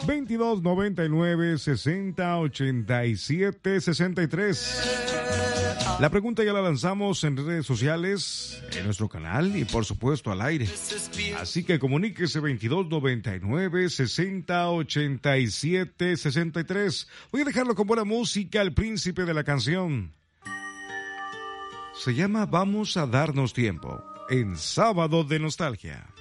2299-6087-63. La pregunta ya la lanzamos en redes sociales, en nuestro canal y por supuesto al aire. Así que comuníquese 2299-6087-63. Voy a dejarlo con buena música, el príncipe de la canción. Se llama Vamos a darnos tiempo, en Sábado de Nostalgia.